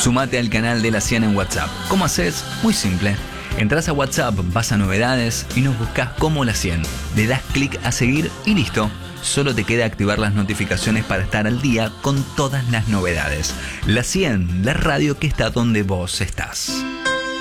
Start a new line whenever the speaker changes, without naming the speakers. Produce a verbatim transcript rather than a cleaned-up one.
Sumate al canal de La cien en WhatsApp. ¿Cómo haces? Muy simple. Entrás a WhatsApp, vas a novedades y nos buscas como La cien. Le das clic a seguir y listo. Solo te queda activar las notificaciones para estar al día con todas las novedades. La cien, la radio que está donde vos estás.